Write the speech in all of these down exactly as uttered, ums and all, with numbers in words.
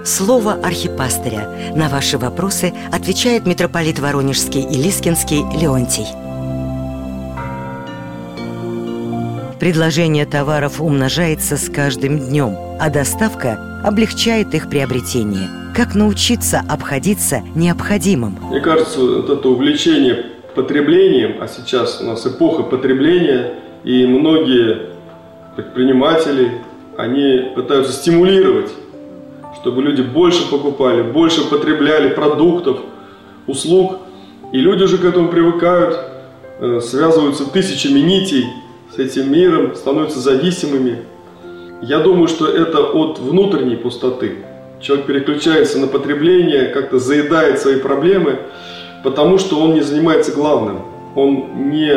Слово архипастыря. На ваши вопросы отвечает митрополит Воронежский и Лискинский Леонтий. Предложение товаров умножается с каждым днем, а доставка облегчает их приобретение. Как научиться обходиться необходимым? Мне кажется, вот это увлечение потреблением, а сейчас у нас эпоха потребления, и многие предприниматели, они пытаются стимулировать, чтобы люди больше покупали, больше потребляли продуктов, услуг. И люди уже к этому привыкают, связываются тысячами нитей с этим миром, становятся зависимыми. Я думаю, что это от внутренней пустоты. Человек переключается на потребление, как-то заедает свои проблемы, потому что он не занимается главным. Он не,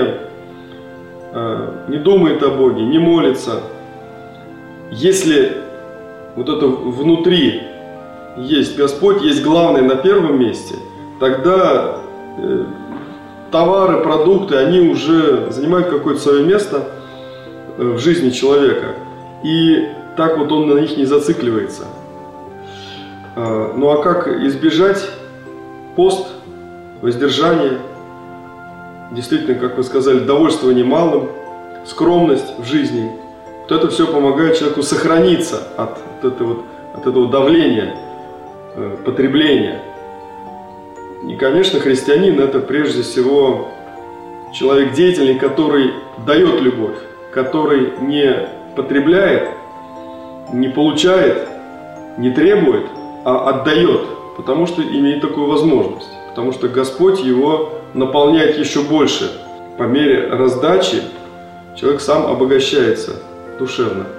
не думает о Боге, не молится. Если вот это внутри есть Господь, есть главное на первом месте, тогда э, товары, продукты, они уже занимают какое-то свое место э, в жизни человека. И так вот он на них не зацикливается. Э, ну а как избежать? Пост, воздержание, действительно, как вы сказали, довольствование малым, скромность в жизни. Вот это все помогает человеку сохраниться от, от, этого, от этого давления, э, потребления. И, конечно, христианин – это прежде всего человек деятельный, который дает любовь, который не потребляет, не получает, не требует, а отдает, потому что имеет такую возможность, потому что Господь его наполняет еще больше. По мере раздачи человек сам обогащается душевно.